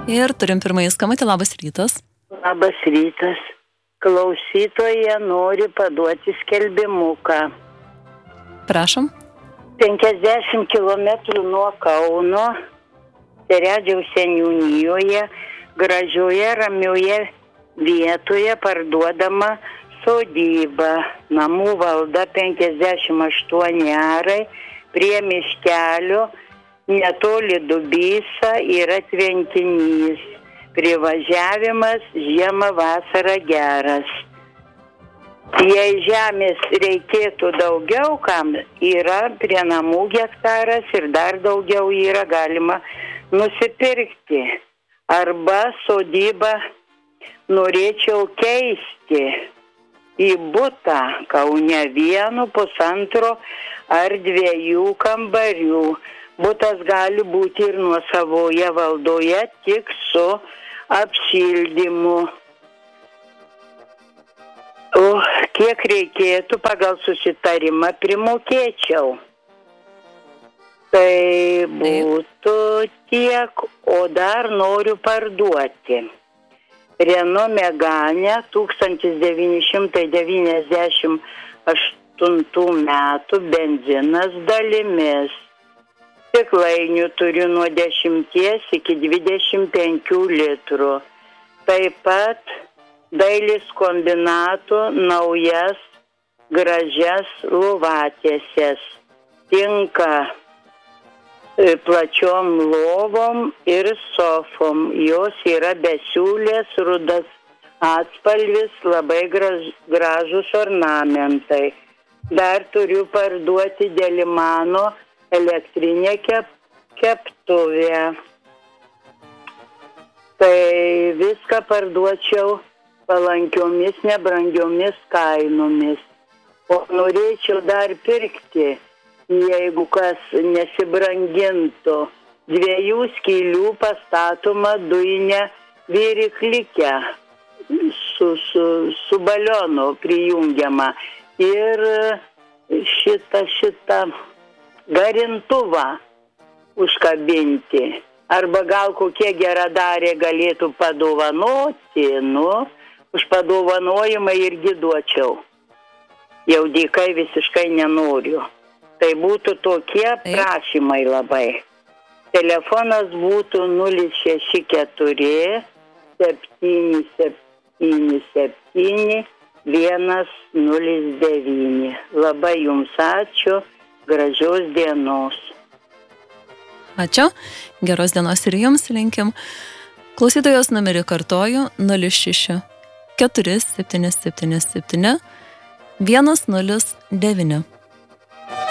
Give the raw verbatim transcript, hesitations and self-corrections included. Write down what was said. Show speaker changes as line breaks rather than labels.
Ir turim pirmąjį skambutį, labas rytas.
Labas rytas. Klausytoja nori paduoti skelbimuką.
Prašom.
penkiasdešimt kilometrų nuo Kauno, Seredžiaus seniūnijoje, gražioje, ramioje vietoje parduodama sodyba. Namų valda penkiasdešimt aštuoni arai, prie miškelio, netoli Dubysa yra tvenkinys. Privažiavimas žiemą vasarą geras. Jei žemės reikėtų daugiau, kam yra prie namų hektaras ir dar daugiau yra galima nusipirkti. Arba sodybą norėčiau keisti į butą Kaune vienu, pusantro ar dviejų kambarių. Butas gali būti ir nuosavoje valdoje, tik su apšildymu. O kiek reikėtų pagal susitarimą primokėčiau. Tai būtų tiek, o dar noriu parduoti. Renault Megane tūkstantis devyni šimtai devyniasdešimt aštuntų metų benzinas dalimis. Stiklainių turiu nuo dešimties iki dvidešimt penkių litrų. Taip pat Dailės kombinatų naujas gražias lovatieses. Tinka plačiom lovom ir sofom. Jos yra besiūlės, rudas atspalvis, labai graž, gražus ornamentai. Dar turiu parduoti Delimano elektrinę kep, keptuvę. Tai viską parduočiau palankiomis, nebrangiomis kainomis. O norėčiau dar pirkti, jeigu kas nesibrangintų, dviejų skylių pastatoma dujinę viryklikę su, su, su balionu prijungiama. Ir šitą, šitą garintuvą užkabinti. Arba gal kokie geradarė galėtų padovanoti, nu, už padovanojimą irgi duočiau. Jau dykai visiškai nenoriu. Tai būtų tokie prašymai labai. Telefonas būtų nulis šeši keturi septyni septyni septyni vienas nulis devyni. Labai jums ačiū, gražios dienos.
Ačiū, geros dienos ir jums linkim. Klausytojos numerį kartoju nulis šeši keturi septyni septyni septyni vienas nulis devyni.